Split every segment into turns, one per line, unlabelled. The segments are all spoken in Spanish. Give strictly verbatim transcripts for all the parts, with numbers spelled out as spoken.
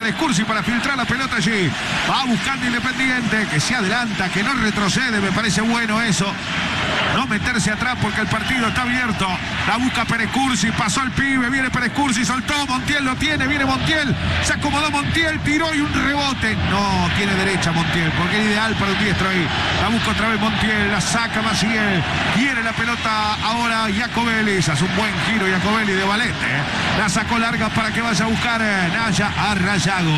Escursi para filtrar la pelota allí. Va buscando Independiente, que se adelanta, que no retrocede. Me parece bueno eso. No meterse atrás porque el partido está abierto. La busca Pérez Cursi, pasó el pibe, viene Pérez Cursi, soltó, Montiel lo tiene, viene Montiel, se acomodó Montiel, tiró y un rebote. No tiene derecha Montiel, porque es ideal para un diestro ahí. La busca otra vez Montiel, la saca Maciel, quiere la pelota ahora Jacobelli, hace un buen giro Jacobelli de Valete. ¿eh? La sacó larga para que vaya a buscar eh, Naya a Rayago.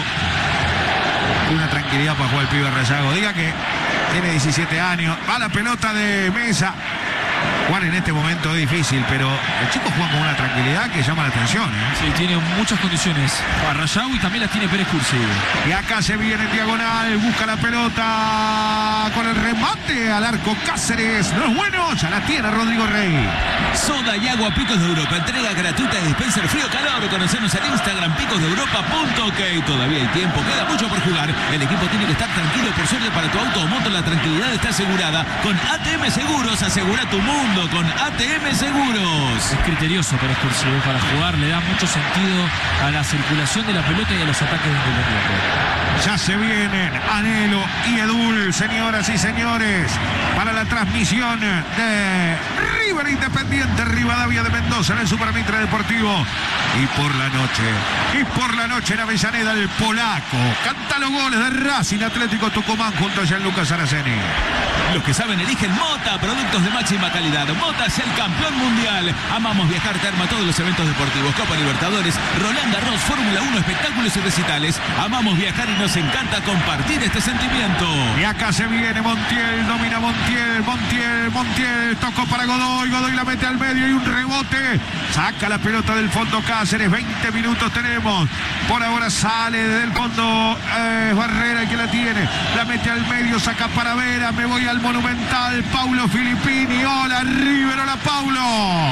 Una tranquilidad para jugar el pibe Rayago. Diga que tiene diecisiete años. Va la pelota de Mesa. Juan en este momento es difícil, pero el chico juega con una tranquilidad que llama la atención. ¿eh?
Sí, tiene muchas condiciones para Rayago y también las tiene Pérez Cursi.
Y acá se viene en diagonal, busca la pelota con el remate al arco Cáceres. No es bueno, ya la tiene Rodrigo Rey.
Soda y agua Picos de Europa. Entrega gratuita de dispenser frío calor. Conocernos en Instagram picosdeeuropa punto ok. Todavía hay tiempo, queda mucho por jugar. El equipo tiene que estar tranquilo. Por suerte para tu auto o moto la tranquilidad está asegurada. Con A T M Seguros asegura tu mundo con A T M Seguros.
Es criterioso Pérez Cursi para jugar. Le da mucho sentido a la circulación de la pelota y a los ataques de Independiente.
Ya se vienen Anhelo y Edul, señoras y señores, para la transmisión de River Independiente Rivadavia de Mendoza en el Supermitre Deportivo. Y por la noche, y por la noche en Avellaneda el polaco canta los goles de Racing Atlético Tucumán junto a Gianluca Saraceni.
Los que saben eligen Mota, productos de máxima calidad. Mota es el campeón mundial. Amamos viajar, te arma todos los eventos deportivos. Copa Libertadores, Roland Garros, Fórmula uno, espectáculos y recitales. Amamos viajar y nos encanta compartir este sentimiento.
Y acá se viene Montiel, domina Montiel, Montiel, Montiel, tocó para Godoy, Godoy la mete al medio y un rebote. Saca la pelota del fondo Cáceres, veinte minutos tenemos. Por ahora sale desde el fondo eh, Barrera el que la tiene. La mete al medio, saca para Vera, me voy al Monumental, Paulo Filippini. Hola River, hola Paulo.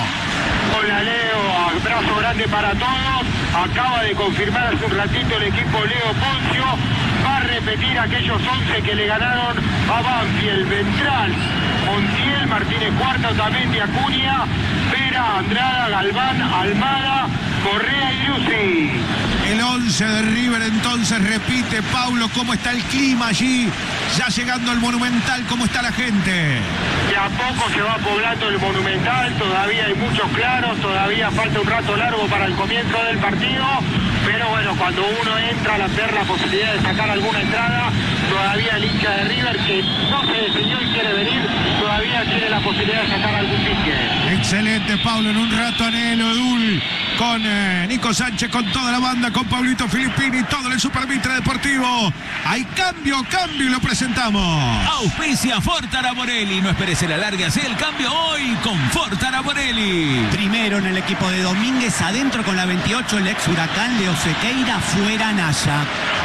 Hola Leo, abrazo grande para todos. Acaba de confirmar hace un ratito el equipo Leo Poncio. Va a repetir aquellos once que le ganaron a Banfield, Ventral, Montiel, Martínez Cuarta, Otamendi, Acuña, Vera, Andrada, Galván, Almada, Correa y Lucy.
El once de River entonces repite. Paulo, ¿cómo está el clima allí? Ya llegando al Monumental, ¿cómo está la gente?
De a poco se va poblando el Monumental, todavía hay muchos claros, todavía falta un rato largo para el comienzo del partido, pero bueno, cuando uno entra a ver la posibilidad de sacar alguna entrada, todavía el hincha de River, que no se decidió y quiere venir, todavía tiene la posibilidad de sacar algún pique.
Excelente, Paulo, en un rato Anhelo, Edul, con eh, Nico Sánchez, con toda la banda, con Pablito Filippini, todo en el Supermitre Deportivo. Hay cambio, cambio y lo presentamos.
Auspicia Fortara Morelli. No esperes el alargue, hace el cambio hoy con Fortara Morelli.
Primero en el equipo de Domínguez, adentro con la veintiocho, el ex Huracán, Leo Sequeira, fuera Naya.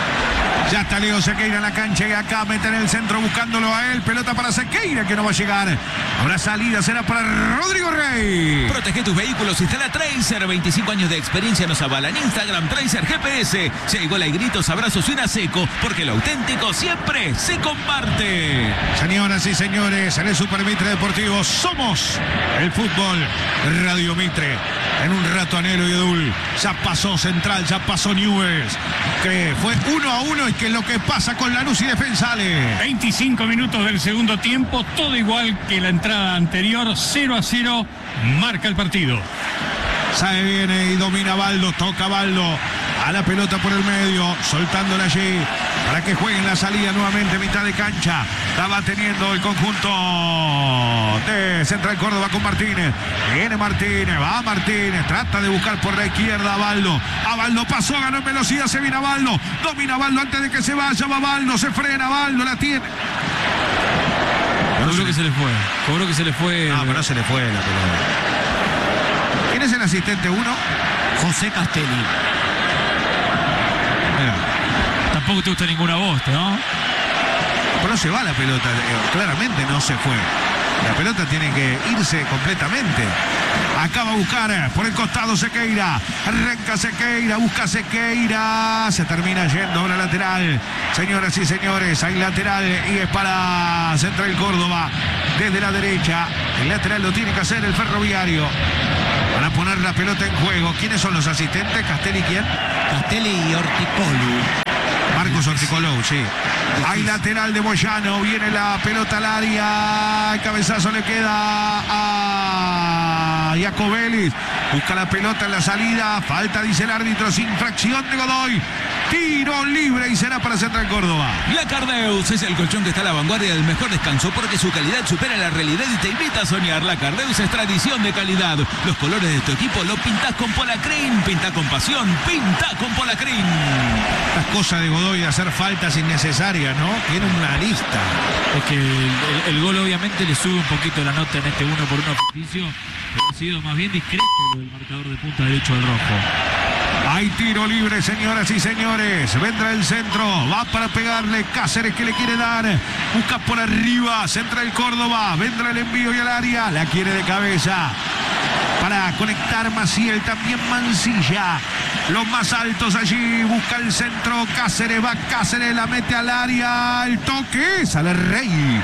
Ya está Leo Sequeira en la cancha y acá mete en el centro buscándolo a él. Pelota para Sequeira que no va a llegar. Habrá salida, será para Rodrigo Rey.
Protege tus vehículos, instala Tracer. veinticinco años de experiencia nos avalan. Instagram Tracer G P S. Si hay gola y gritos, abrazos y una seco, porque lo auténtico siempre se comparte.
Señoras y señores, en el Supermitre Deportivo somos el fútbol Radio Mitre. En un rato Anhelo y Edul. Ya pasó Central, ya pasó Newell's, que fue uno a uno y que es lo que pasa con Lanús y Defensales.
veinticinco minutos del segundo tiempo, todo igual que la entrada anterior, cero a cero, marca el partido.
Sabe viene y domina Baldo, toca Baldo a la pelota por el medio, soltándola allí para que jueguen la salida nuevamente, mitad de cancha. La va teniendo el conjunto de Central Córdoba con Martínez. Viene Martínez, va Martínez, trata de buscar por la izquierda a Baldo. A Baldo pasó, ganó en velocidad, se viene a Baldo. Domina Baldo antes de que se vaya, va Baldo, se frena Baldo, la tiene.
Cobró que se le fue, cobró que se le fue.
No, pero no se le fue la pelota. ¿Quién es el asistente uno?
José Castelli.
Mira.
Tampoco te gusta ninguna voz, ¿no?
Pero se va la pelota, claramente no se fue. La pelota tiene que irse completamente. Acaba a buscar por el costado Sequeira. Arranca Sequeira, busca Sequeira. Se termina yendo a la lateral. Señoras y señores, hay lateral y es para Central Córdoba. Desde la derecha, el lateral lo tiene que hacer el Ferroviario. Van a poner la pelota en juego. ¿Quiénes son los asistentes? ¿Castelli quién?
Castelli y Ortipolu.
arrancó su articuló, sí. Hay lateral de Moyano, viene la pelota al área, el cabezazo le queda a Jacobelli, busca la pelota en la salida, falta dice el árbitro, sin infracción de Godoy. Tiro libre y será para Central Córdoba.
La Cardeus es el colchón que está a la vanguardia del mejor descanso porque su calidad supera la realidad y te invita a soñar. La Cardeus es tradición de calidad. Los colores de tu equipo lo pintás con Polacrin. Pintá con pasión, pintá con Polacrin.
Las cosas de Godoy de hacer faltas innecesarias, ¿no? Tiene una lista.
Es que el, el, el gol obviamente le sube un poquito la nota en este uno por uno ficticio, pero ha sido más bien discreto lo del marcador de punta derecho del rojo.
Hay tiro libre, señoras y señores. Vendrá el centro. Va para pegarle. Cáceres que le quiere dar. Busca por arriba. Central Córdoba. Vendrá el envío y al área. La quiere de cabeza. Para conectar Maciel. También Mancilla. Los más altos allí. Busca el centro. Cáceres. Va Cáceres. La mete al área. El toque. Sale Rey.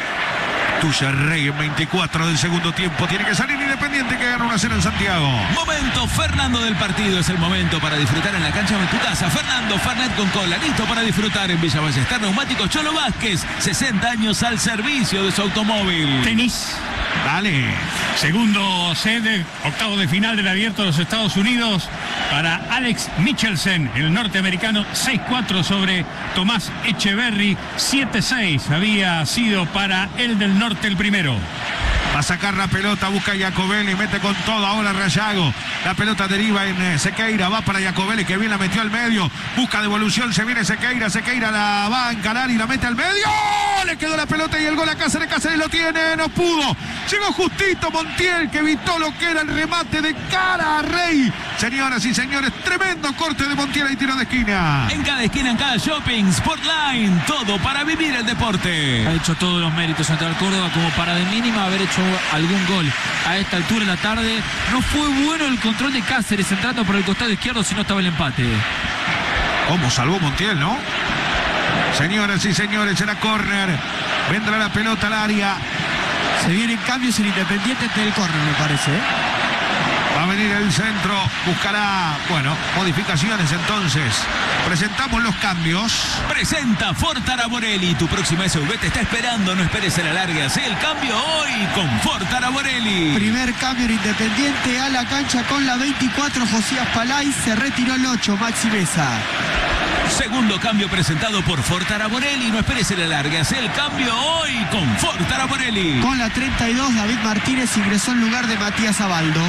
Tuya Rey en veinticuatro del segundo tiempo. Tiene que salir Independiente que gana uno a cero en Santiago.
Momento Fernando del partido. Es el momento para disfrutar en la cancha o en tu casa. Fernando Fernet con cola. Listo para disfrutar en Villa Ballester. Neumáticos Cholo Vázquez. sesenta años al servicio de su automóvil.
Tenis.
Dale.
Segundo set, octavo de final del Abierto de los Estados Unidos para Alex Michelsen, el norteamericano, seis cuatro sobre Tomás Echeverry, siete seis había sido para el del norte el primero.
Va a sacar la pelota, busca a Jacobelli, mete con todo ahora Rayago. La pelota deriva en eh, Sequeira, va para Jacobelli que bien la metió al medio. Busca devolución, se viene Sequeira, Sequeira la va a encarar y la mete al medio. Le quedó la pelota y el gol a Cáceres, Cáceres lo tiene, no pudo. Llegó justito Montiel que evitó lo que era el remate de cara a Rey. Señoras y señores, tremendo corte de Montiel y tiro de esquina.
En cada esquina, en cada shopping, Sportline, todo para vivir el deporte.
Ha hecho todos los méritos Central Córdoba como para de mínima haber hecho algún gol a esta altura de la tarde. No fue bueno el control de Cáceres entrando por el costado izquierdo, si no estaba el empate.
¿Cómo salvó Montiel, no? Señoras y señores, en la córner vendrá la pelota al área.
Se vienen cambios en Independiente ante el córner, me parece.
Va a venir el centro, buscará, bueno, modificaciones entonces. Presentamos los cambios.
Presenta Ford Araborelli. Tu próxima S U V te está esperando. No esperes a la larga. Haz el cambio hoy con Ford Araborelli.
Primer cambio en Independiente a la cancha con la veinticuatro, Josías Palay. Se retiró el ocho, Maxi Mesa.
Segundo cambio presentado por Ford Araborelli. No esperes a la larga. Haz el cambio hoy con Ford Araborelli.
Con la treinta y dos, David Martínez ingresó en lugar de Matías Abaldo.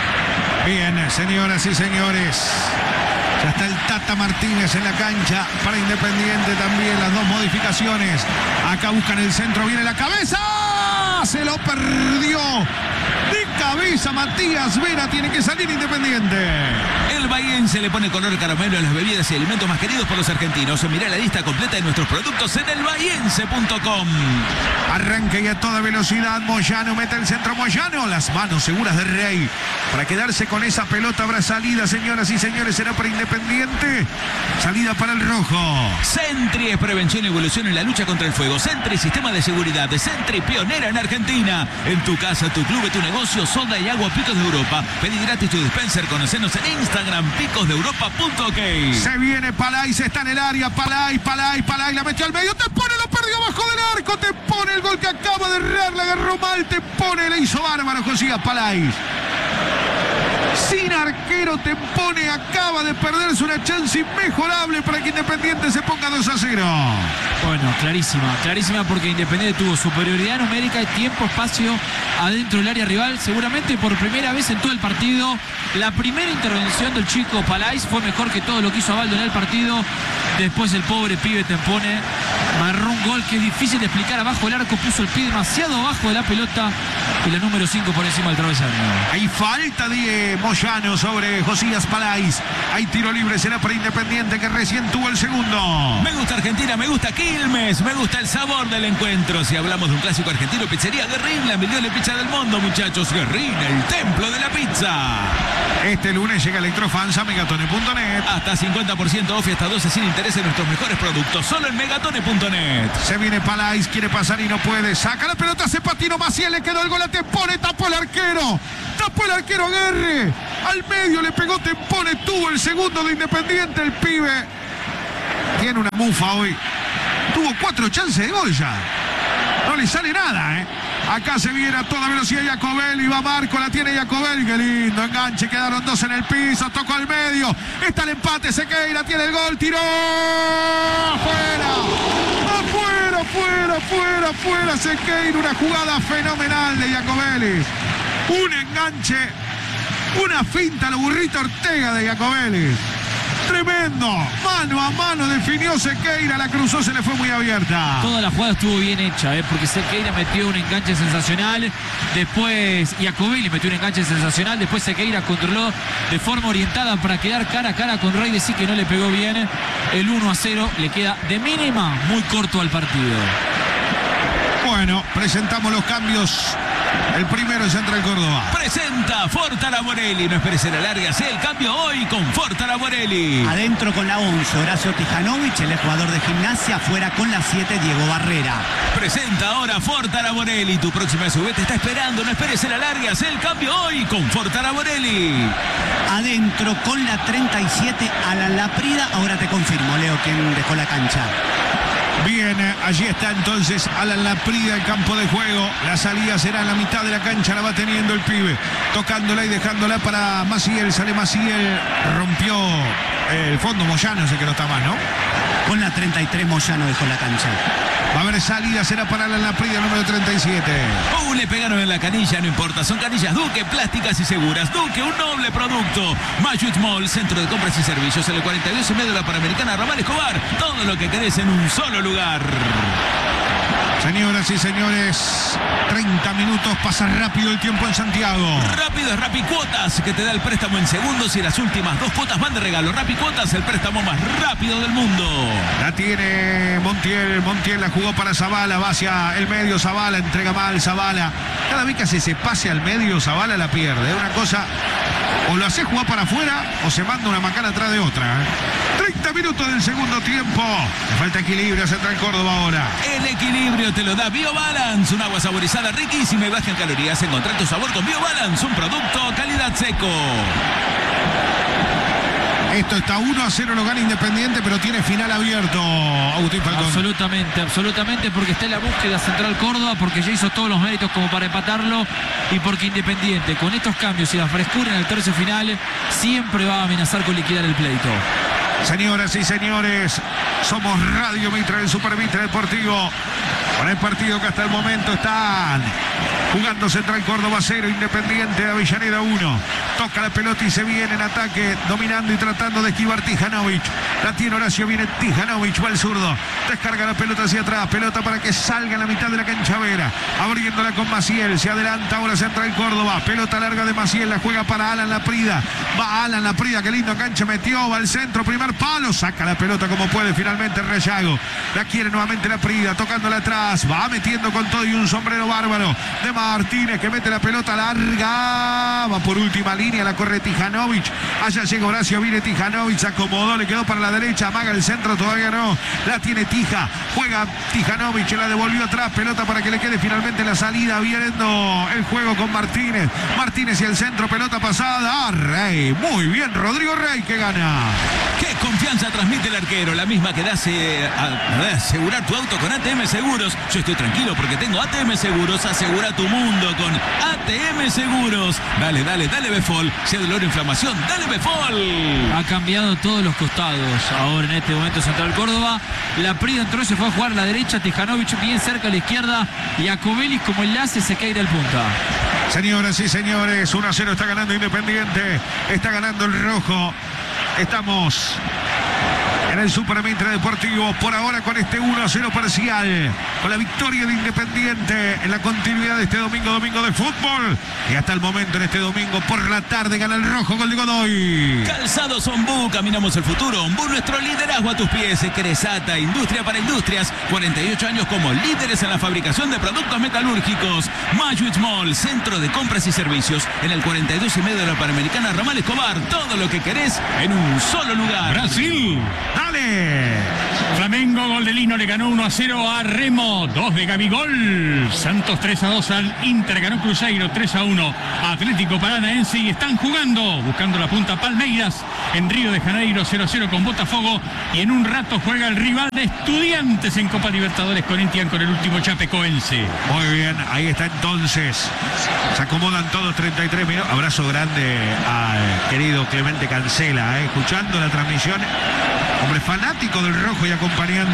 Bien, señoras y señores. Ya está el Tata Martínez en la cancha para Independiente también. Las dos modificaciones. Acá buscan el centro. Viene la cabeza. Se lo perdió. De cabeza Matías Vera. Tiene que salir Independiente.
El bahiense le pone color caramelo a las bebidas y alimentos más queridos por los argentinos. Mirá la lista completa de nuestros productos en el bahiense punto com.
Arranque y a toda velocidad. Moyano mete el centro. Moyano. Las manos seguras de Rey. Para quedarse con esa pelota habrá salida, señoras y señores. Será para Independiente. Salida para el rojo.
Sentry es prevención y evolución en la lucha contra el fuego. Sentry, sistema de seguridad. De Sentry, pionera en Argentina. En tu casa, tu club, tu negocio, soda y agua Picos de Europa. Pedí gratis tu dispenser. Conocenos en Instagram, picos de europa punto ok.
Se viene Palay, se está en el área. Palay, Palay, Palay. La metió al medio. Te pone, lo perdió abajo del arco. Te pone el gol que acaba de errar. La agarró mal. Te pone, le hizo bárbaro Josías Palay. Sin arquero te pone, acaba de perderse una chance inmejorable para que Independiente se ponga dos a cero.
Bueno, clarísima, clarísima porque Independiente tuvo superioridad numérica y tiempo, espacio adentro del área rival. Seguramente por primera vez en todo el partido. La primera intervención del chico Palais fue mejor que todo lo que hizo Abaldo en el partido. Después el pobre pibe Tempone marró un gol que es difícil de explicar abajo del arco. Puso el pie demasiado abajo de la pelota y la número cinco por encima del travesaño.
Hay falta de Moyano sobre Josías Palais. Hay tiro libre, será para Independiente que recién tuvo el segundo.
Me gusta Argentina, me gusta Quilmes, me gusta el sabor del encuentro. Si hablamos de un clásico argentino, pizzería Guerrín, la mejor pizza del mundo, muchachos. Guerrín, el templo de la pizza.
Este lunes llega Electrofans a megatone punto net.
Hasta cincuenta por ciento off y hasta doce sin interés en nuestros mejores productos. Solo en megatone punto net.
Se viene Palais, quiere pasar y no puede. Saca la pelota, se patinó Maciel, le quedó el gol a Tempone, tapó el arquero. Tapó el arquero Aguerre. Al medio le pegó Tempone, tuvo el segundo de Independiente, el pibe. tiene una mufa hoy. Tuvo cuatro chances de gol ya. No le sale nada, ¿eh? Acá se viene a toda velocidad Jacobelli, va Marco, la tiene Jacobelli, qué lindo enganche, quedaron dos en el piso, tocó al medio, está el empate, Sequeira tiene el gol, tiró, afuera, afuera, afuera, afuera, afuera, Sequeira, una jugada fenomenal de Jacobelli, un enganche, una finta a lo burrito Ortega de Jacobelli. Tremendo, mano a mano definió Sequeira, la cruzó, se le fue muy abierta.
Toda la jugada estuvo bien hecha, ¿eh? Porque Sequeira metió un enganche sensacional, después Jacobelli metió un enganche sensacional, después Sequeira controló de forma orientada para quedar cara a cara con Rey, decir que no le pegó bien. El uno a cero le queda de mínima muy corto al partido.
Bueno, presentamos los cambios. El primero es Central Córdoba.
Presenta Fortara Borelli. No esperes en la larga. Sea el cambio hoy con Fortara Borelli.
Adentro con la once, Horacio Tijanovic, el jugador de Gimnasia. Afuera con la siete, Diego Barrera.
Presenta ahora Fortara Borelli. Tu próxima sub te está esperando. No esperes en la larga. Sea el cambio hoy con Fortara Borelli.
Adentro con la treinta y siete, Alan Laprida. Ahora te confirmo, Leo, quién dejó la cancha.
Bien, allí está entonces Alan Laprida, el campo de juego. La salida será en la mitad de la cancha, la va teniendo el pibe. Tocándola y dejándola para Maciel. Sale Maciel, rompió el fondo Moyano, sé que no está más, ¿no?
Con la treinta y tres, Moyano dejó la cancha.
Va a haber salida, será para Alan Laprida, número treinta y siete.
Uh, le pegaron en la canilla, no importa. Son canillas Duque, plásticas y seguras. Duque, un noble producto. Mayuit Mall, centro de compras y servicios. En el cuarenta y dos y medio de la Panamericana, Ramal Escobar. Todo lo que querés en un solo lugar.
Señoras y señores, treinta minutos, pasa rápido el tiempo en Santiago.
Rápido es Rapicuotas, que te da el préstamo en segundos y las últimas dos cuotas van de regalo. Rapicuotas, el préstamo más rápido del mundo.
La tiene Montiel, Montiel la jugó para Zavala, va hacia el medio, Zavala, entrega mal Zavala. Cada vez que hace ese pase al medio, Zavala la pierde. Una cosa, o lo hace jugar para afuera o se manda una macana atrás de otra. treinta minutos del segundo tiempo. Le falta equilibrio a Central Córdoba ahora.
El equilibrio te lo da BioBalance, un agua saborizada riquísima y baja en calorías. Encontrar tu sabor con BioBalance, un producto calidad seco.
Esto está uno a cero, lo gana Independiente, pero tiene final abierto, Agustín Falcón.
Absolutamente, absolutamente, porque está en la búsqueda Central Córdoba, porque ya hizo todos los méritos como para empatarlo y porque Independiente, con estos cambios y la frescura en el tercio final, siempre va a amenazar con liquidar el pleito.
Señoras y señores, somos Radio Mitra del Super Mitra Deportivo. Con el partido que hasta el momento están jugando Central Córdoba cero, Independiente de Avellaneda uno. Toca la pelota y se viene en ataque, dominando y tratando de esquivar Tijanovic. La tiene Horacio, viene Tijanovic, va al zurdo. Descarga la pelota hacia atrás, pelota para que salga en la mitad de la cancha Vera. Abriéndola con Maciel, se adelanta ahora Central Córdoba. Pelota larga de Maciel, la juega para Alan Laprida. Va Alan Laprida, qué lindo enganche metió, va al centro, primer palo, saca la pelota como puede finalmente Rellago. La quiere nuevamente Laprida, tocándola atrás. Va metiendo con todo y un sombrero bárbaro de Martínez, que mete la pelota larga. Va por última línea, la corre Tijanovic. Allá llega Horacio, viene Tijanovic, se acomodó, le quedó para la derecha, amaga el centro, todavía no. La tiene Tija, juega Tijanovic, la devolvió atrás, pelota para que le quede finalmente la salida, viendo el juego con Martínez. Martínez y el centro, pelota pasada. Ah, Rey, muy bien, Rodrigo Rey, que gana.
Qué confianza transmite el arquero, la misma que da a, a asegurar tu auto con A T M Seguros. Yo estoy tranquilo porque tengo A T M Seguros. Asegura tu mundo con A T M Seguros. Dale, dale, dale Befol. Si hay dolor o inflamación, dale Befol.
Ha cambiado todos los costados ahora en este momento Central Córdoba. Laprida entró, se fue a jugar a la derecha, Tijanovic bien cerca a la izquierda y Jacobelli como enlace se cae del punta.
Señoras y señores, uno a cero está ganando Independiente, está ganando el rojo. Estamos en el Super Mitra Deportivo, por ahora con este uno a cero parcial, con la victoria de Independiente en la continuidad de este domingo, domingo de fútbol. Y hasta el momento en este domingo por la tarde gana el rojo, gol de Godoy.
Calzados Ombú, caminamos el futuro. Ombú, nuestro liderazgo a tus pies. Cresata, industria para industrias. cuarenta y ocho años como líderes en la fabricación de productos metalúrgicos. Mayuit Mall, centro de compras y servicios. En el cuarenta y dos y medio de la Panamericana, Ramal Escobar. Todo lo que querés en un solo lugar.
Brasil.
¡Dale!
Flamengo Flamengo, gol de Lino, le ganó uno a cero a Remo, dos de Gabigol. Santos tres a dos al Inter, ganó Cruzeiro tres a uno a Atlético Paranaense y están jugando, buscando la punta Palmeiras en Río de Janeiro, cero a cero con Botafogo, y en un rato juega el rival de Estudiantes en Copa Libertadores, Corinthians, con el último chapecoense.
Muy bien, ahí está entonces. Se acomodan todos treinta y tres minutos. Abrazo grande al querido Clemente Cancela, ¿eh? Escuchando la transmisión. Hombre fanático del rojo y acompañando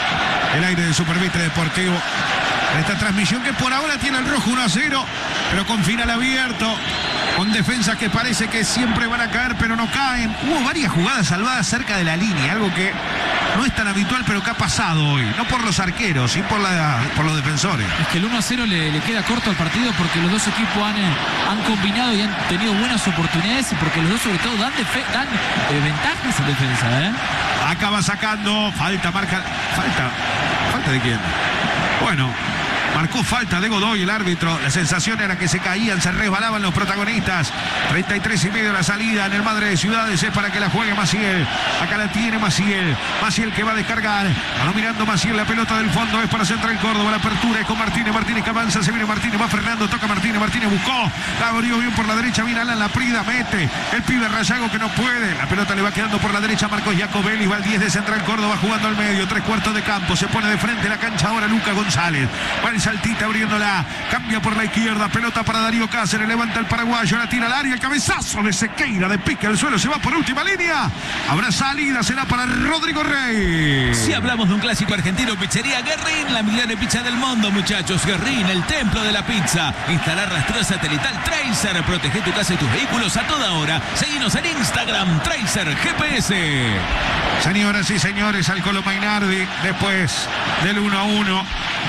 el aire de Supervitre Deportivo. En esta transmisión que por ahora tiene el rojo uno a cero, pero con final abierto, con defensas que parece que siempre van a caer, pero no caen. Hubo varias jugadas salvadas cerca de la línea, algo que no es tan habitual, pero que ha pasado hoy. No por los arqueros, sí por, la, por los defensores.
Es que el uno a cero le, le queda corto al partido porque los dos equipos han, han combinado y han tenido buenas oportunidades, y porque los dos sobre todo dan, dan eh, ventajas en defensa, ¿eh?
Acaba sacando, falta, marca, falta, falta de quién. Bueno, marcó falta de Godoy el árbitro. La sensación era que se caían, se resbalaban los protagonistas. treinta y tres y medio la salida en el Madre de Ciudades, es para que la juegue Maciel. Acá la tiene Maciel. Maciel que va a descargar. Va mirando Maciel, la pelota del fondo es para Central Córdoba. La apertura es con Martínez. Martínez que avanza, se viene Martínez, va Fernando, toca Martínez. Martínez buscó, la abrió bien por la derecha. Mira Alan Laprida, mete. El pibe Rayago que no puede. La pelota le va quedando por la derecha. Marcos Jacobelli va al diez de Central Córdoba jugando al medio. Tres cuartos de campo. Se pone de frente la cancha ahora Lucas González. Va el saltita abriéndola. Cambia por la izquierda. Pelota para Darío Cáceres. Levanta el paraguayo. La tira al área. El cabezazo de Sequeira. De pique al suelo. Se va por última línea. Habrá salida. Será para Rodrigo Rey.
Si hablamos de un clásico argentino, Pizzería Guerrín, la mejor pizza del mundo, muchachos. Guerrín, el templo de la pizza. Instalar rastreo satelital Tracer. Protege tu casa y tus vehículos a toda hora. Seguinos en Instagram, Tracer G P S.
Señoras y señores, al Colo Mainardi después del uno a uno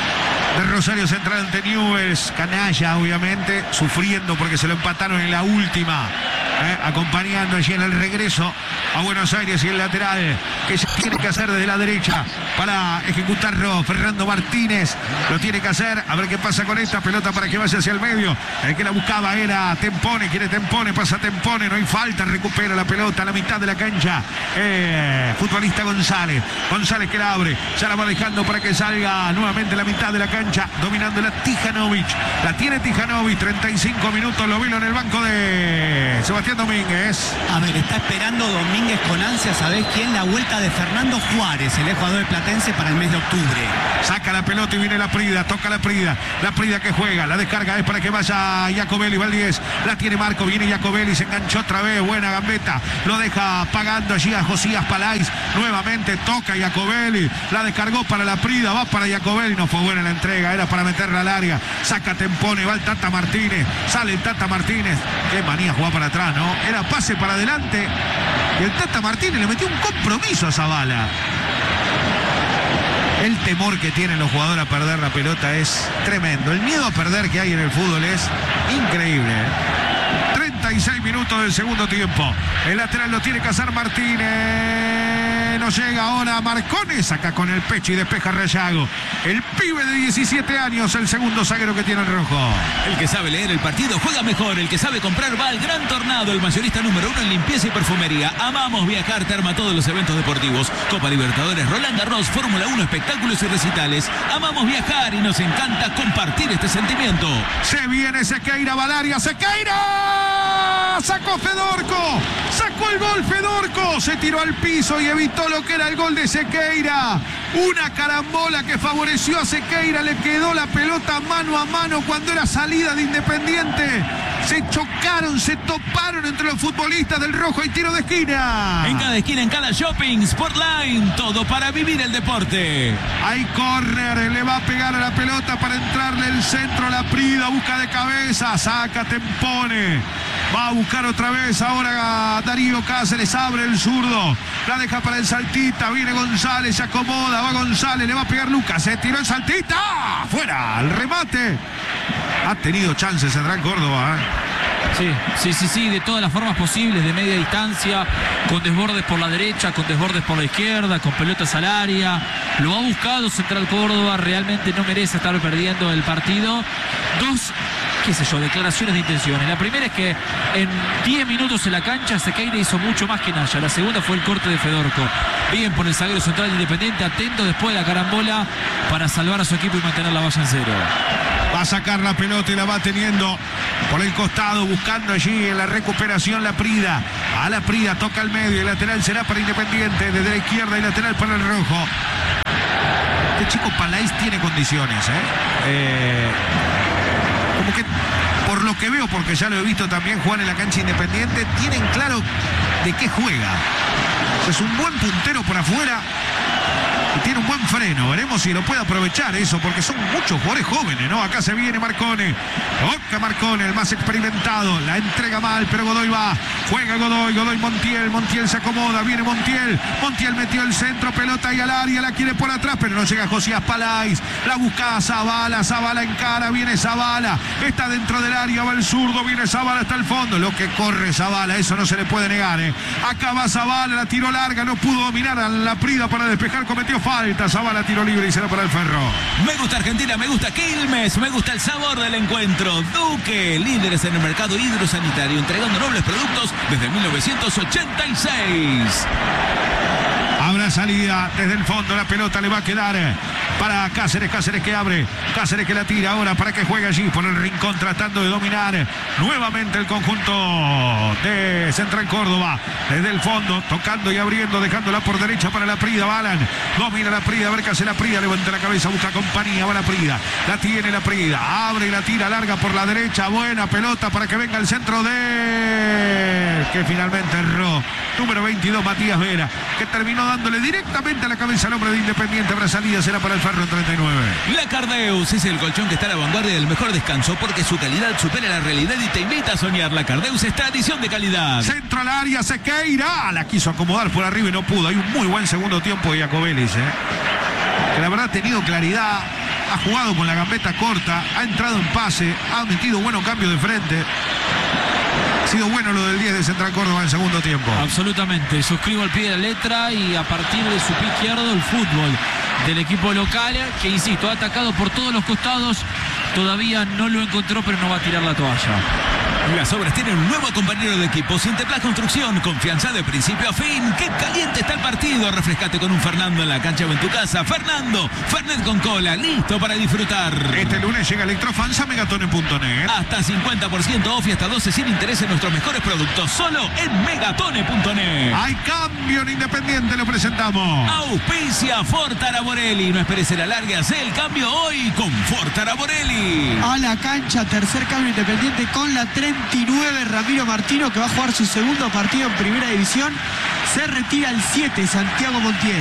de Rosario Central ante Newell's. Canalla, obviamente, sufriendo porque se lo empataron en la última, eh, acompañando allí en el regreso a Buenos Aires, y el lateral que se tiene que hacer desde la derecha para ejecutarlo Fernando Martínez. Lo tiene que hacer. A ver qué pasa con esta pelota para que vaya hacia el medio. El que la buscaba era Tempone. Quiere Tempone, pasa Tempone. No hay falta. Recupera la pelota a la mitad de la cancha. Eh, futbolista González. González que la abre. Ya la va dejando para que salga nuevamente a la mitad de la cancha. Dominando la Tijanovic. La tiene Tijanovic. treinta y cinco minutos. Lo vino en el banco de Sebastián Domínguez.
A ver, está esperando Domínguez con ansia, ¿sabés quién? La vuelta de Fernando Juárez, el jugador platense, para el mes de octubre.
Saca la pelota y viene la Prida, toca la Prida, la Prida que juega, la descarga es para que vaya Jacobelli, va al diez, la tiene Marco, viene Jacobelli, se enganchó otra vez, buena gambeta, lo deja pagando allí a Josías Palais, nuevamente toca Jacobelli, la descargó para la Prida, va para Jacobelli, no fue buena la entrega, era para meterla al área, saca Tempone, va el Tata Martínez, sale el Tata Martínez, qué manía jugar para atrás, ¿no? Era pase para adelante y el Tata Martínez le metió un compromiso a Zavala. El temor que tienen los jugadores a perder la pelota es tremendo. El miedo a perder que hay en el fútbol es increíble. treinta y seis minutos del segundo tiempo. El lateral lo tiene que hacer Martínez. No llega ahora Marcones. Saca con el pecho y despeja Rayago. El pibe de diecisiete años, el segundo zaguero que tiene el rojo.
El que sabe leer el partido juega mejor. El que sabe comprar va al Gran Tornado, el mayorista número uno en limpieza y perfumería. Amamos viajar, te arma todos los eventos deportivos. Copa Libertadores, Roland Garros, Fórmula uno, espectáculos y recitales. Amamos viajar y nos encanta compartir este sentimiento.
Se viene Sequeira, Valaria, Sequeira. Sacó Fedorco. Sacó el gol Fedorco. Se tiró al piso y evitó lo que era el gol de Sequeira. Una carambola que favoreció a Sequeira. Le quedó la pelota mano a mano cuando era salida de Independiente. Se chocaron, se toparon entre los futbolistas del rojo y tiro de esquina.
En cada esquina, en cada shopping, Sportline, todo para vivir el deporte.
Hay córner, le va a pegar a la pelota para entrarle el centro. La Prida busca de cabeza, saca Tempone. Va a buscar otra vez ahora a Darío Cáceres, abre el zurdo. La deja para el saltita, viene González, se acomoda, va González, le va a pegar Lucas. Se tiró el saltita, fuera, el remate. Ha tenido chances Central Córdoba, ¿eh?
Sí, sí, sí, sí, de todas las formas posibles, de media distancia, con desbordes por la derecha, con desbordes por la izquierda, con pelotas al área. Lo ha buscado Central Córdoba, realmente no merece estar perdiendo el partido. Dos qué sé yo, declaraciones de intenciones. La primera es que en diez minutos en la cancha Sequeira hizo mucho más que Naya. La segunda fue el corte de Fedorco. Bien por el zaguero central Independiente, atento después de la carambola para salvar a su equipo y mantener la valla en cero.
Va a sacar la pelota y la va teniendo por el costado, buscando allí en la recuperación la Prida. A la Prida, toca al medio, el lateral será para Independiente, desde la izquierda y lateral para el rojo. Este chico Palais tiene condiciones, ¿eh? Eh, como que por lo que veo, porque ya lo he visto también jugar en la cancha Independiente, tienen claro de qué juega. Es un buen puntero por afuera y tiene un buen freno. Veremos si lo puede aprovechar eso, porque son muchos jugadores jóvenes, ¿no? Acá se viene Marcone. Toca Marcone, el más experimentado. La entrega mal, pero Godoy va. Juega Godoy, Godoy Montiel. Montiel se acomoda, viene Montiel. Montiel metió el centro, pelota ahí al área, la quiere por atrás, pero no llega Josías Palais. La busca Zavala, Zavala en cara, viene Zavala. Está dentro del área, va el zurdo, viene Zavala hasta el fondo. Lo que corre Zavala, eso no se le puede negar, ¿eh? Acá va Zavala, la tiró larga, no pudo dominar a la Prida para despejar, cometió falta. Zavala tiro libre y será para el Ferro.
Me gusta Argentina, me gusta Quilmes, me gusta el sabor del encuentro. Duque, líderes en el mercado hidrosanitario, entregando nobles productos desde mil novecientos ochenta y seis.
Habrá salida desde el fondo, la pelota le va a quedar para Cáceres, Cáceres que abre, Cáceres que la tira ahora para que juegue allí por el rincón tratando de dominar nuevamente el conjunto de Central Córdoba, desde el fondo, tocando y abriendo, dejándola por derecha para la Prida. Balan, domina la Prida, a ver qué hace la Prida, levanta la cabeza, busca compañía, va la Prida, la tiene la Prida, abre y la tira larga por la derecha, buena pelota para que venga el centro de... que finalmente erró, número veintidós, Matías Vera, que terminó dándole directamente a la cabeza al hombre de Independiente. Habrá salida, será para el Ferro en treinta y nueve.
La Cardeus es el colchón que está a la vanguardia del mejor descanso, porque su calidad supera la realidad y te invita a soñar. La Cardeus es tradición de calidad.
Centro al área, Sequeira, la quiso acomodar por arriba y no pudo. Hay un muy buen segundo tiempo de Iacobelis, ¿eh? que la verdad ha tenido claridad, ha jugado con la gambeta corta, ha entrado en pase, ha metido buenos cambios de frente. Ha sido bueno lo del diez de Central Córdoba en el segundo tiempo.
Absolutamente, suscribo al pie de la letra y a partir de su pie izquierdo el fútbol del equipo local, que insisto, ha atacado por todos los costados, todavía no lo encontró, pero no va a tirar la toalla.
Las obras tienen un nuevo compañero de equipo, Sinteplas Construcción, confianza de principio a fin. ¡Qué caliente está el partido! Refrescate con un Fernando en la cancha o en tu casa. Fernando, Fernet con cola, listo para disfrutar.
Este lunes llega Electrofans a megatone punto net.
Hasta cincuenta por ciento off y hasta doce sin interés en nuestros mejores productos, solo en megatone punto net.
Hay cambio en Independiente, lo presentamos.
Auspicia Ford Araborelli. No esperes el alargue, haz el cambio hoy con Ford Araborelli.
A la cancha, tercer cambio Independiente con la treinta y nueve, Ramiro Martino, que va a jugar su segundo partido en Primera División. Se retira el siete, Santiago Montiel.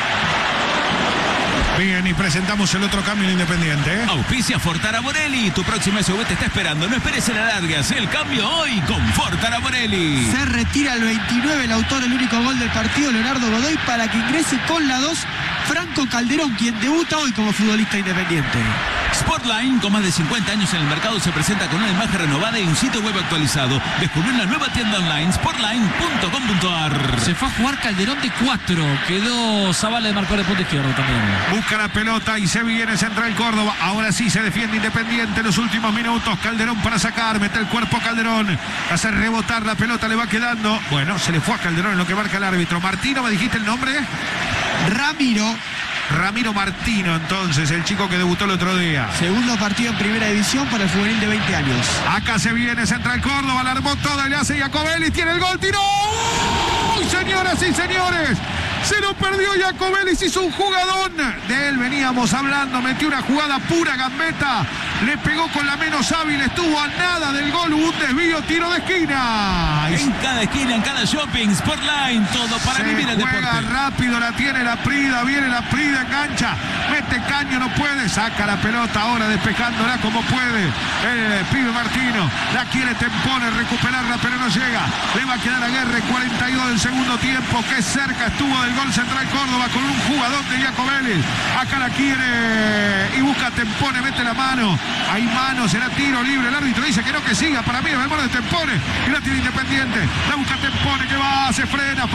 Bien, y presentamos el otro cambio en Independiente, ¿eh?
Auspicia Ford Araborelli. Tu próxima S U V te está esperando. No esperes el alargue, haz el cambio hoy con Ford Araborelli.
Se retira el veintinueve, el autor del único gol del partido, Leonardo Godoy, para que ingrese con la dos Franco Calderón, quien debuta hoy como futbolista independiente.
Sportline, con más de cincuenta años en el mercado, se presenta con una imagen renovada y un sitio web actualizado. Descubrí la nueva tienda online, sportline punto com punto a r.
Se fue a jugar Calderón de cuatro. Quedó Zavala de marcador de punto izquierdo también.
Busca la pelota y se viene Central Córdoba. Ahora sí se defiende Independiente en los últimos minutos. Calderón para sacar, mete el cuerpo Calderón. Hace rebotar la pelota, le va quedando. Bueno, se le fue a Calderón en lo que marca el árbitro. Martino, ¿me dijiste el nombre?
Ramiro.
Ramiro Martino, entonces, el chico que debutó el otro día.
Segundo partido en Primera División para el juvenil de veinte años.
Acá se viene Central Córdoba, la armó toda, le hace Iacobelis, tiene el gol, tiró. ¡Uy, señoras y señores! Se lo perdió Iacobelis, hizo un jugadón. De él veníamos hablando, metió una jugada pura gambeta. Le pegó con la menos hábil, estuvo a nada del gol, hubo un desvío, tiro de esquina.
En cada esquina, en cada shopping, Sportline, todo para
se
vivir el
juega
deporte.
rápido, la tiene la Prida, viene la Prida, engancha, mete caño, no puede, saca la pelota ahora despejándola como puede. El pibe Martino, la quiere Tempone, recuperarla, pero no llega. Le va a quedar a Guerre, cuarenta y dos del segundo tiempo, que cerca estuvo del gol Central Córdoba con un jugador de Iacobelis. Vélez. Acá la quiere y busca Tempone, mete la mano. Hay mano, será tiro libre. El árbitro dice que no, que siga. Para mí es el borde de Tempone. Y la tiene Independiente. La busca Tempone, que va, se frena,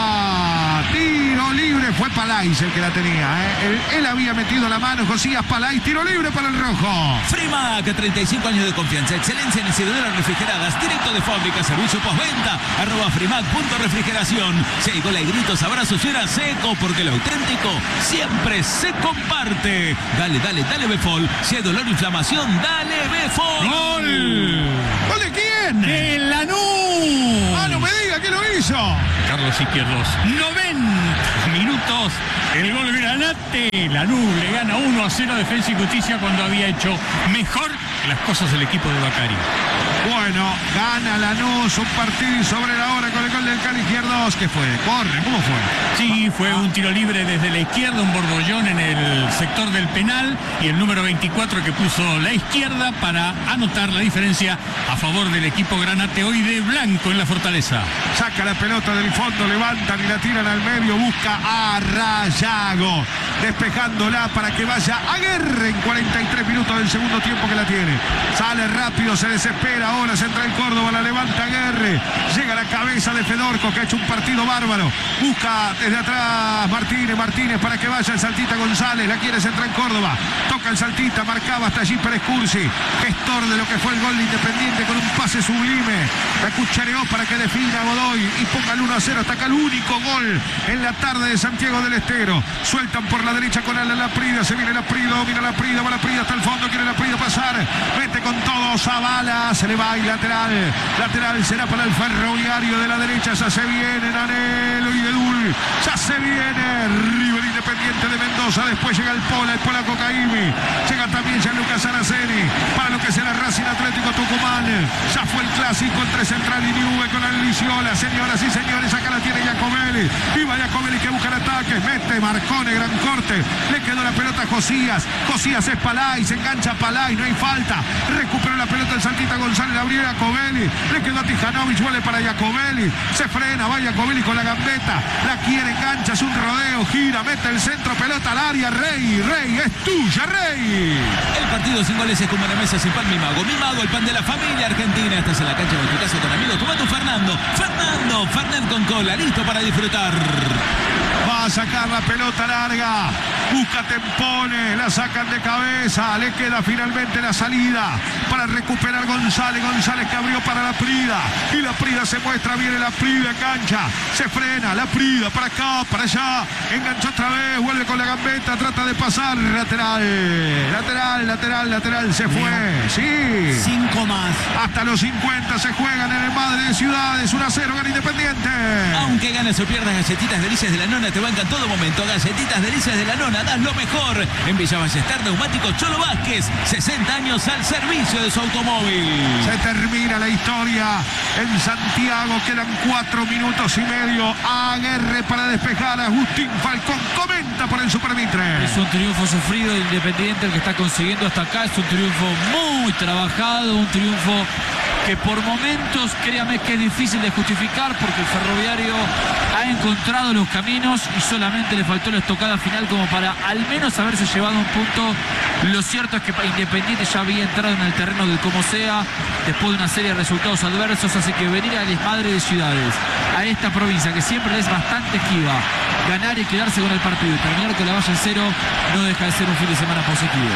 falta. Tiro libre. Fue Palais el que la tenía. ¿eh? Él, él había metido la mano. Josías Palais, tiro libre para el rojo.
Frimac, treinta y cinco años de confianza, excelencia en enciendedoras refrigeradas, directo de fábrica, servicio postventa, arroba frimac punto refrigeración. Si hay gola y gritos, abrazos y era seco, porque lo auténtico siempre se comparte. Dale, dale, dale Befol. Si hay dolor o inflamación, dale Befol.
¡Gol!
¿Gol de quién?
¡De Lanús!
Ah, no me diga que lo hizo.
Carlos Izquierdos. noventa minutos. El gol Granate. Lanús le gana uno a cero Defensa y Justicia cuando había hecho mejor las cosas el equipo de Bacari.
Bueno, gana Lanús un partido y sobre la hora con el gol del Cali Izquierdos. ¿Qué fue? ¿Corre? ¿Cómo fue?
Sí, fue un tiro libre desde la izquierda, un borbollón en el sector del penal y el número veinticuatro que puso la izquierda para anotar la diferencia a favor del equipo Granate, hoy de blanco en la Fortaleza.
Saca la pelota del fondo, levantan y la tiran al medio, busca a Rayago, despejándola para que vaya a Guerre en cuarenta y tres minutos del segundo tiempo que la tiene. Sale rápido, se desespera, ahora Central Córdoba, la levanta Guerre, llega a la cabeza de Fedorco, que ha hecho un partido bárbaro, busca desde atrás Martínez, Martínez para que vaya el Saltita González, la quiere Central Córdoba, toca el Saltita, marcaba hasta allí Pérez Cursi, gestor de lo que fue el gol de Independiente con un pase sublime, la cuchareó para que defina Godoy y ponga el uno a cero, hasta acá el único gol en la tarde de Santiago del Estero. Sueltan por la derecha con Alan Laprida, se viene Laprida, domina Laprida, va Laprida hasta el fondo, quiere Laprida pasar, mete con todo Zavala, se le va y lateral, lateral será para el Ferroviario de la derecha, ya se viene Nanelo y Bedul, ya se viene River Independiente de Mendoza, después llega el Pola, el polaco Caimi, llega también Gianluca Saraceni, para lo que será Racing Atlético Tucumán, ya fue el clásico entre Central y Nube con Aliciola, señoras y señores, acá la tiene Giacomelli, viva Giacomelli que busca el ataque, mete Marcone, gran corte, le quedó la pelota a Josías, Josías es Palay, se engancha Palay, no hay falta, recuperó la pelota el Santita González, la abrió Giacomelli, le quedó a Tijanovic, vuelve para Giacomelli, se frena, va Giacomelli con la gambeta, la quiere, engancha, es un rodeo, gira, mete el centro, pelota al área, Rey, Rey, es tuya, Rey.
El partido sin goles es como una mesa sin pan, mi mago, mi mago, el pan de la familia argentina. Estás en la cancha de tu casa con amigos, tomando Fernando, Fernando, Fernet con cola, listo para disfrutar.
Va a sacar la pelota larga, busca Tempone, la sacan de cabeza, le queda finalmente la salida para recuperar González, González que abrió para la Prida, y la Prida se muestra, viene la Prida, engancha, se frena, la Prida para acá, para allá, enganchó otra vez, vuelve con la gambeta, trata de pasar, lateral, lateral, lateral, lateral, se fue, sí.
Cinco más.
Hasta los cincuenta se juegan en el Madre de Ciudades, uno a cero, gana Independiente.
Aunque ganas o pierdas, Galletitas Delicias de la Nona te bancan todo momento. Galletitas Delicias de la Nona, das lo mejor. En Villa Ballester, Neumáticos Cholo Vázquez, sesenta años al servicio de su automóvil.
Se termina la historia en Santiago, quedan cuatro minutos y medio. Aguerre para despejar, Agustín Falcón comenta por el Supermitre.
Es un triunfo sufrido de Independiente el que está consiguiendo hasta acá, es un triunfo muy trabajado, un triunfo que por momentos, créame que es difícil de justificar porque el Ferroviario ha encontrado los caminos y solamente le faltó la estocada final como para al menos haberse llevado un punto. Lo cierto es que Independiente ya había entrado en el terreno del como sea después de una serie de resultados adversos, así que venir a la Madre de Ciudades, a esta provincia que siempre es bastante esquiva, ganar y quedarse con el partido y terminar con la valla en cero no deja de ser un fin de semana positivo.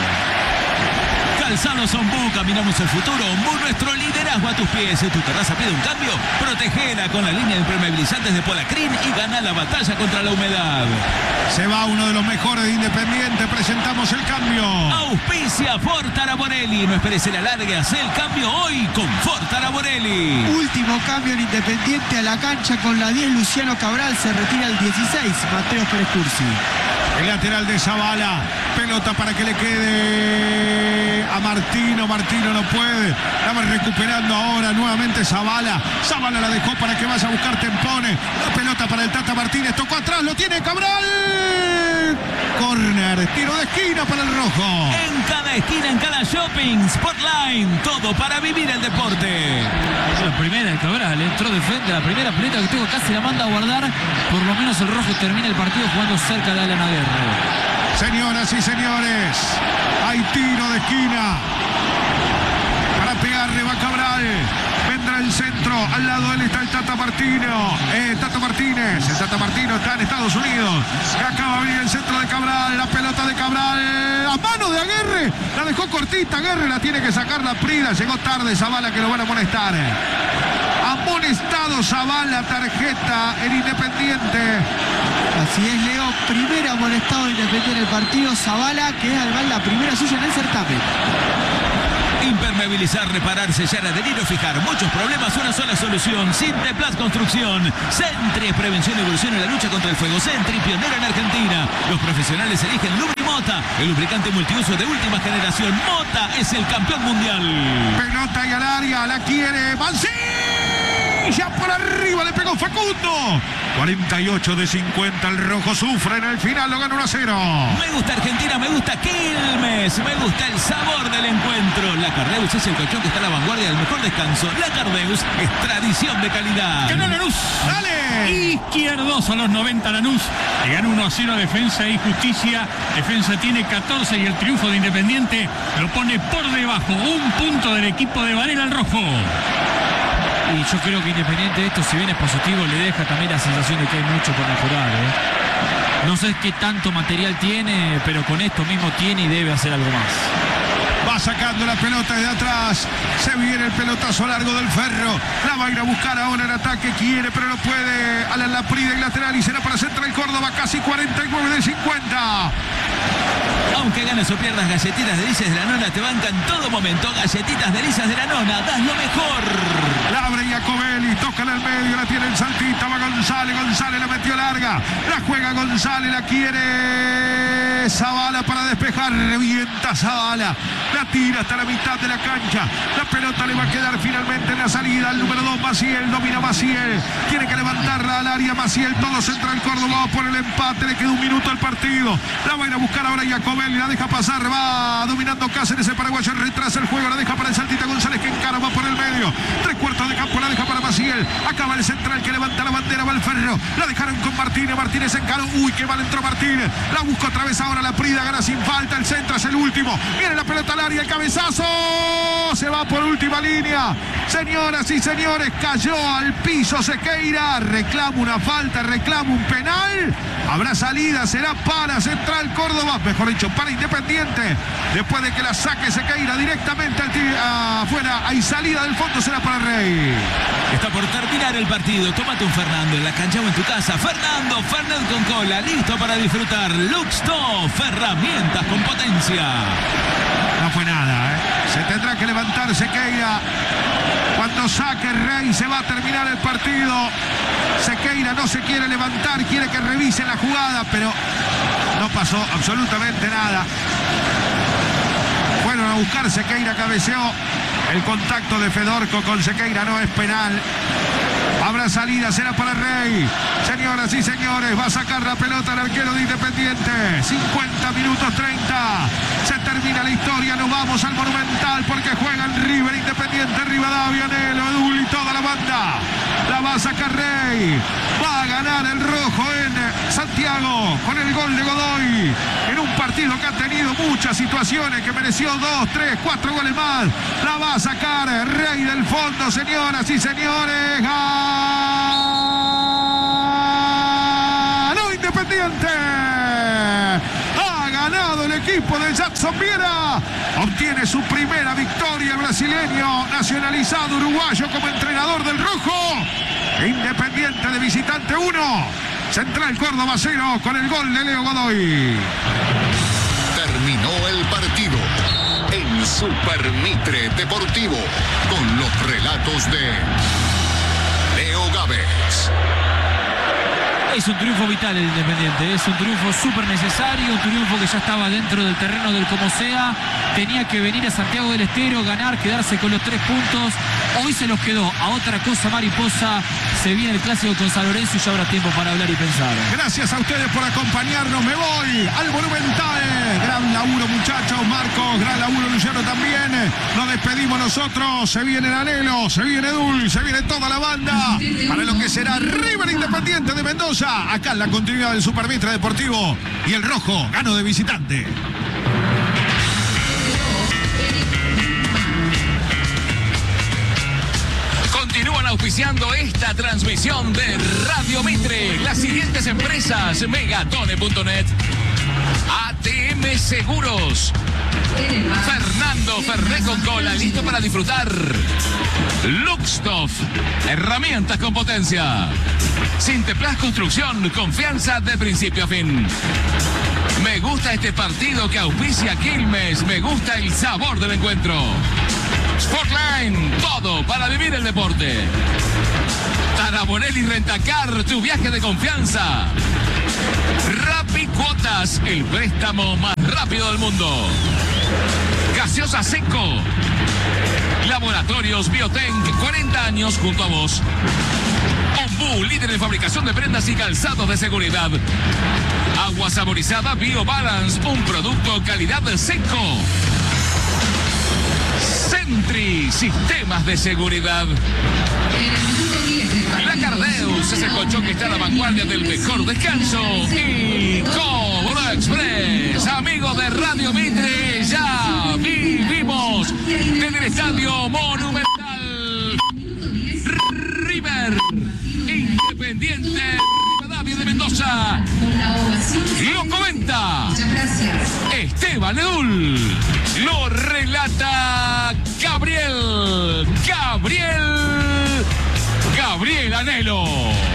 Calzados Ombú, caminamos el futuro. Ombú, nuestro liderazgo a tus pies. Si tu terraza pide un cambio, protegela con la línea de impermeabilizantes de Polacrin y gana la batalla contra la humedad.
Se va uno de los mejores de Independiente, presentamos el cambio.
Auspicia Ford Araborelli. No esperes el alargue, haz el cambio hoy con Ford Araborelli.
Último cambio en Independiente a la cancha con la diez, Luciano Cabral, se retira el dieciséis, Mateo Pérez Cursi.
El lateral de Zavala, pelota para que le quede a Martino, Martino no puede, la va recuperando ahora nuevamente Zavala, Zavala la dejó para que vaya a buscar Tempone, la pelota para el Tata Martínez, tocó atrás, lo tiene Cabral, corner, tiro de esquina para el rojo.
En cada esquina, en cada shopping, Spotline, todo para vivir el deporte.
Es la primera de Cabral, entró de frente, la primera pelota que tengo casi la manda a guardar, por lo menos el rojo termina el partido jugando cerca de Alan Aguerre.
Señoras y señores, hay tiro de esquina. Para pegarle va Cabral. Vendrá el centro. Al lado de él está el Tata Martino. Eh, Tata Martínez. El Tata Martino está en Estados Unidos. Acaba de venir el centro de Cabral. La pelota de Cabral. A mano de Aguerre. La dejó cortita. Aguerre la tiene que sacar la Prida. Llegó tarde Zavala, que lo van a amonestar. Amonestado Zavala, tarjeta en Independiente.
Así es, Leo. Primera amonestado Independiente en el partido. Zavala, que es además la primera suya en el certamen.
Impermeabilizar, reparar, sellar, adherir o fijar. Muchos problemas, una sola solución. Sinteplas Construcción. Sentry, prevención y evolución en la lucha contra el fuego. Sentry, pionero en Argentina. Los profesionales eligen Lubrimota, el lubricante multiuso de última generación. Mota es el campeón mundial.
Pelota y al área, la quiere Mancilla. Por arriba le pegó Facundo. cuarenta y ocho de cincuenta, el rojo sufre en el final, lo gana uno a cero.
Me gusta Argentina, me gusta Quilmes, me gusta el sabor del encuentro. La Cardeus es el colchón que está a la vanguardia del mejor descanso. La Cardeus es tradición de calidad.
¡Ganó Lanús!
¡Dale!
Izquierdos a los noventa Lanús. Le ganó uno a cero a Defensa y Justicia. Defensa tiene catorce y el triunfo de Independiente lo pone por debajo. Un punto del equipo de Varela al rojo.
Y yo creo que Independiente de esto, si bien es positivo, le deja también la sensación de que hay mucho por mejorar, ¿eh? No sé qué tanto material tiene, pero con esto mismo tiene y debe hacer algo más.
Va sacando la pelota de atrás. Se viene el pelotazo largo del Ferro. La va a ir a buscar ahora en ataque. Quiere, pero no puede. A la Laprida y lateral. Y será para Central Córdoba. Casi cuarenta y nueve de cincuenta.
Aunque ganes o pierdas, Galletitas Delicias de la Nona te bancan en todo momento. Galletitas Delicias de la Nona, das lo mejor.
La abre Jacobelli, toca en el medio, la tiene el Saltita, va González, González la metió larga. La juega González, la quiere Zavala para despejar. Revienta Zavala, la tira hasta la mitad de la cancha. La pelota le va a quedar finalmente en la salida. El número dos, Maciel, domina Maciel. Tiene que levantarla al área Maciel. Todo Central Córdoba por el empate. Le queda un minuto al partido. La va a ir a buscar ahora Jacobelli. La deja pasar, va dominando Cáceres, el paraguayo retrasa el juego, la deja para el Saltita González que encara, va por el medio, tres cuartos de campo, la deja para Maciel, acaba el central que levanta la bandera, va el Ferro, la dejaron con Martínez, Martínez encaró, uy, qué mal entró Martínez, la busca otra vez ahora la Prida, gana sin falta, el centro es el último, viene la pelota al área, el cabezazo, se va por última línea, señoras y señores, cayó al piso Sequeira, reclama una falta, reclama un penal, habrá salida, será para Central Córdoba, mejor dicho, para Independiente, después de que la saque Sequeira directamente afuera, hay salida del fondo, será para Rey.
Está por terminar el partido, tómate un Fernando en la cancha o en tu casa. Fernando, Fernet con cola, listo para disfrutar. Luxtop, herramientas con potencia.
No fue nada, ¿eh? Se tendrá que levantar Sequeira. Cuando saque Rey se va a terminar el partido. Sequeira no se quiere levantar, quiere que revise la jugada, pero no pasó absolutamente nada. Fueron a buscar, Sequeira cabeceó. El contacto de Fedorco con Sequeira no es penal. Habrá salida, será para Rey. Señoras y señores, va a sacar la pelota el arquero de Independiente. cincuenta minutos treinta. Se termina la historia, nos vamos al Monumental porque juegan River, Independiente, Rivadavia, Nelo, Edul y toda la banda. La va a sacar Rey. Va a ganar el rojo en Santiago con el gol de Godoy. En un partido que ha tenido muchas situaciones, que mereció dos, tres, cuatro goles más. La va a sacar Rey del fondo, señoras y señores. ¡Ganó Independiente! Ha ganado el equipo de Jackson Viera. Obtiene su primera victoria el brasileño, nacionalizado uruguayo como entrenador del rojo. Independiente de visitante uno. Central Córdoba cero con el gol de Leo Godoy.
Terminó el partido en Super Mitre Deportivo con los relatos de Leo Gávez.
Es un triunfo vital el Independiente, es un triunfo súper necesario, un triunfo que ya estaba dentro del terreno del como sea, tenía que venir a Santiago del Estero, ganar, quedarse con los tres puntos, hoy se los quedó, a otra cosa mariposa, se viene el clásico con San Lorenzo y ya habrá tiempo para hablar y pensar.
Gracias a ustedes por acompañarnos, me voy al Monumental, gran laburo muchachos, Marco. chicos. Gran laburo, Luciano, también. Nos despedimos nosotros. Se viene el Anhelo, se viene Dul, se viene toda la banda para lo que será River Independiente de Mendoza. Acá en la continuidad del Supermitre Deportivo. Y el rojo ganó de visitante.
Continúan auspiciando esta transmisión de Radio Mitre las siguientes empresas: Megatone punto net, A T M Seguros, Fernando Ferré con cola, listo para disfrutar, Luxtoff, herramientas con potencia, Sinteplas Construcción, confianza de principio a fin. Me gusta este partido que auspicia Quilmes, me gusta el sabor del encuentro. Sportline, todo para vivir el deporte. Tarabonelli Rentacar, tu viaje de confianza. Rappi Cuotas, el préstamo más rápido del mundo. Gaseosa Seco. Laboratorios Biotenc, cuarenta años junto a vos. Ombú, líder en fabricación de prendas y calzados de seguridad. Agua saborizada BioBalance, un producto calidad Seco. Sentry, sistemas de seguridad. La Cardeus es el colchón que está a la vanguardia del mejor descanso. Y Cobro Express, amigos de Radio Mitre, ya vivimos desde el Estadio Monumental. River Independiente Rivadavia de Mendoza. Lo comenta Esteban Edul. Lo relata Gabriel. Gabriel. Gabriel Anhelo.